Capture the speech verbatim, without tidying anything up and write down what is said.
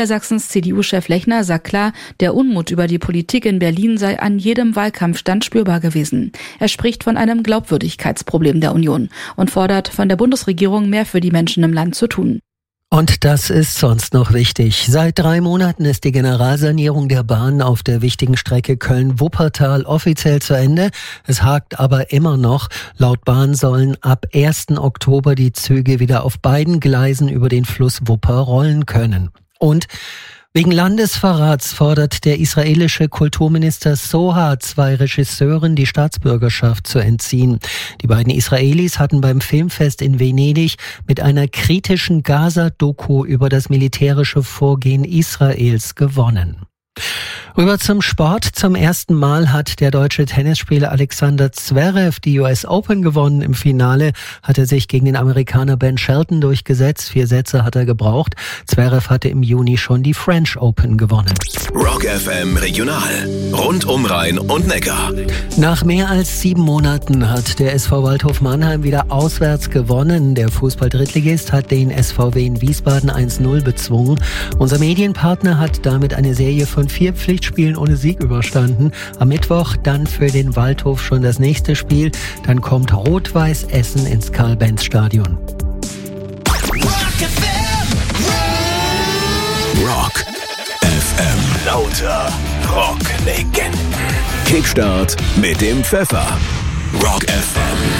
Sachsens C D U-Chef Lechner sagt klar, der Unmut über die Politik in Berlin sei an jedem Wahlkampfstand spürbar gewesen. Er spricht von einem Glaubwürdigkeitsproblem der Union und fordert von der Bundesregierung mehr für die Menschen im Land zu tun. Und das ist sonst noch wichtig. Seit drei Monaten ist die Generalsanierung der Bahn auf der wichtigen Strecke Köln-Wuppertal offiziell zu Ende. Es hakt aber immer noch. Laut Bahn sollen ab ersten Oktober die Züge wieder auf beiden Gleisen über den Fluss Wupper rollen können. Und wegen Landesverrats fordert der israelische Kulturminister Soha zwei Regisseuren die Staatsbürgerschaft zu entziehen. Die beiden Israelis hatten beim Filmfest in Venedig mit einer kritischen Gaza-Doku über das militärische Vorgehen Israels gewonnen. Rüber zum Sport. Zum ersten Mal hat der deutsche Tennisspieler Alexander Zverev die U S Open gewonnen. Im Finale hat er sich gegen den Amerikaner Ben Shelton durchgesetzt. Vier Sätze hat er gebraucht. Zverev hatte im Juni schon die French Open gewonnen. Rock F M Regional. Rund um Rhein und Neckar. Nach mehr als sieben Monaten hat der S V Waldhof Mannheim wieder auswärts gewonnen. Der Fußball-Drittligist hat den S V W in Wiesbaden eins null bezwungen. Unser Medienpartner hat damit eine Serie von vier Pflichtspielen ohne Sieg überstanden. Am Mittwoch dann für den Waldhof schon das nächste Spiel. Dann kommt Rot-Weiß Essen ins Karl-Benz-Stadion. Rock F M. Lauter Rock-Legenden. Kickstart mit dem Pfeffer. Rock F M.